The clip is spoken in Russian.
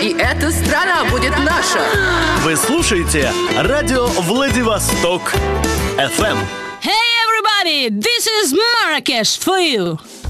И эта страна будет наша. Вы слушаете радио Владивосток FM. Hey everybody, this is Marrakesh for you.